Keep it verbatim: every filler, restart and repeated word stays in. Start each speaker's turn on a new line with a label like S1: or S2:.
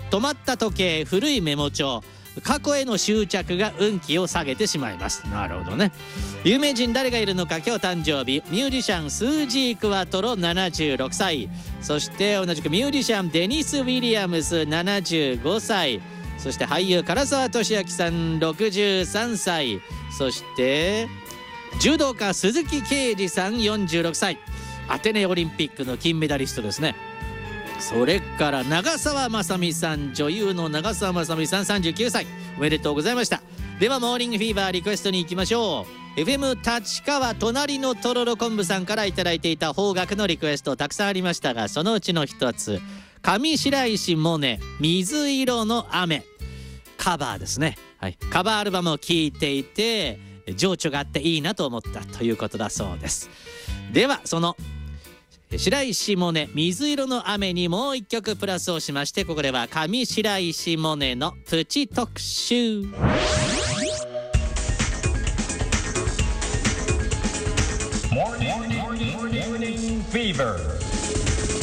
S1: 止まった時計、古いメモ帳、過去への執着が運気を下げてしまいます。なるほどね。有名人誰がいるのか。今日誕生日ミュージシャンスージー・クワトロななじゅうろくさい、そして同じくミュージシャンデニス・ウィリアムスななじゅうごさい、そして俳優唐沢寿明さんろくじゅうさんさい、そして柔道家鈴木啓二さんよんじゅうろくさい、アテネオリンピックの金メダリストですね。それから長澤まさみさん、女優の長澤まさみさんさんじゅうきゅうさい、おめでとうございました。ではモーニングフィーバーリクエストに行きましょう。 エフエム 立川隣のとろろ昆布さんからいただいていた邦楽のリクエストたくさんありましたが、そのうちの一つ、上白石萌音水色の雨、カバーですね、はい、カバーアルバムを聴いていて情緒があっていいなと思ったということだそうです。ではその白石萌音水色の雨にもう一曲プラスをしまして、ここでは上白石萌音のプチ特集。
S2: Morning, morning, morning, morning fever.